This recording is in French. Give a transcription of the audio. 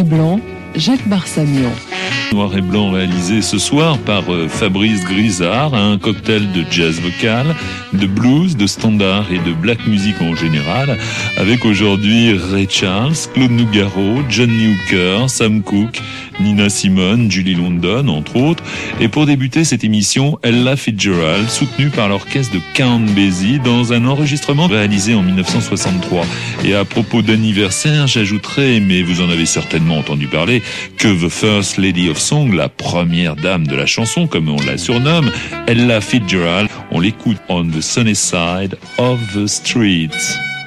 blanc, Jacques Barsamian. Noir et blanc réalisé ce soir par Fabrice Grisard, un cocktail de jazz vocal, de blues, de standard et de black music en général, avec aujourd'hui Ray Charles, Claude Nougaro, Johnny Hooker, Sam Cooke, Nina Simone, Julie London, entre autres. Et pour débuter cette émission, Ella Fitzgerald, soutenue par l'orchestre de Count Basie dans un enregistrement réalisé en 1963. Et à propos d'anniversaire, j'ajouterai, mais vous en avez certainement entendu parler, que The First Lady of Song, la première dame de la chanson, comme on la surnomme, Ella Fitzgerald, on l'écoute on the sunny side of the street.